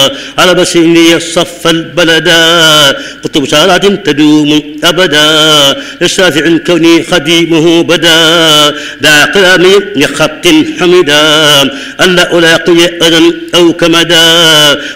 على بسيني صف البلدا قلت بشارات تدوم أبدا للشافع كوني خديمه بدا دع قلامي لخط حمدا ألا ألاقي أذى أو كمدا